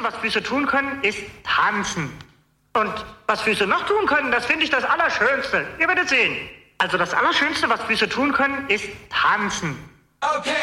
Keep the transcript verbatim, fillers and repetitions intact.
was Füße tun können, ist tanzen. Und was Füße noch tun können, das finde ich das Allerschönste. Ihr werdet sehen. Also das Allerschönste, was Füße tun können, ist tanzen. Okay.